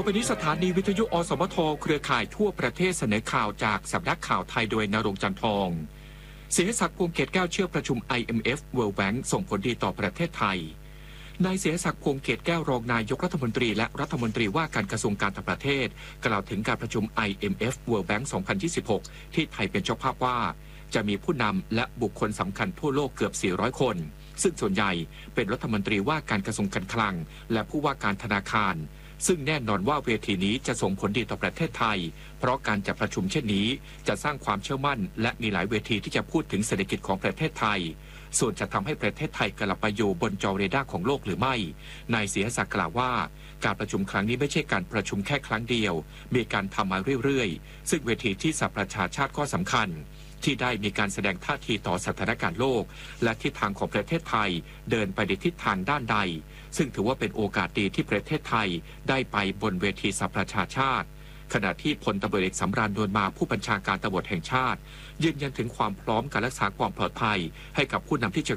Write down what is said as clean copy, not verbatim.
ไปนี้สถานีวิทยุอสมทเครือข่ายทั่วประเทศเสนอข่าวจากสำนักข่าวไทยโดยณรงค์จันทองศิริศักดิ์ พวงเกตแก้วเชื่อประชุม IMF World Bank ส่งผลดีต่อประเทศไทยนายศิริศักดิ์ พวงเกตแก้วรองนายกรัฐมนตรีและรัฐมนตรีว่าการกระทรวงการต่างประเทศกล่าวถึงการประชุม IMF World Bank 2026 ที่ไทยเป็นเจ้าภาพว่าจะมีผู้นำและบุคคลสำคัญทั่วโลกเกือบ 400 คนซึ่งส่วนใหญ่เป็นรัฐมนตรีว่าการกระทรวงการคลังและผู้ว่าการธนาคารซึ่งแน่นอนว่าเวทีนี้จะส่งผลดีต่อประเทศไทยเพราะการจัดประชุมเช่นนี้จะสร้างความเชื่อมั่นและมีหลายเวทีที่จะพูดถึงเศรษฐกิจของประเทศไทยส่วนจะทำให้ประเทศไทยกลับมาอยู่บนจอเรดาร์ของโลกหรือไม่นายศิริศักดิ์กล่าวว่าการประชุมครั้งนี้ไม่ใช่การประชุมแค่ครั้งเดียวมีการทำมาเรื่อยๆซึ่งเวทีที่สหประชาชาติก็สำคัญที่ได้มีการแสดงท่าทีต่อสถานการณ์โลกและทิศทางของประเทศไทยเดินไปในทิศทางด้านใดซึ่งถือว่าเป็นโอกาสดีที่ประเทศไทยได้ไปบนเวทีสหประชาชาติขณะที่พลตำรวจเอกสำราญ นวลมาผู้บัญชาการตำรวจแห่งชาติยืนยันถึงความพร้อมการรักษาความปลอดภัยให้กับผู้นำที่จะ